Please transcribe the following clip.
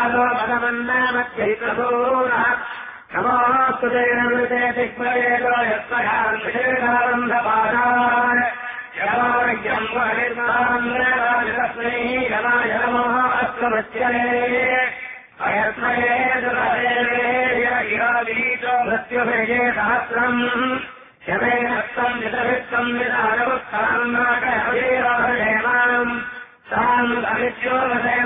पदमन्नामत्यैकसूरः नमोऽस्तु तेन मृते दिग्मयेतो यत्त्वयान्विषेणारन्धपादान् यमायम् वनिर्मान्यस्मै यमाय नमः अस्तमच्यये अयस्मये दुरदेवेयीतो मृत्युभेजे सहस्रम् शमे हस्तम् वितवित्तम् विदानवत्ताम् नाटयवीराहेमाम् ताम् अविद्योगसेन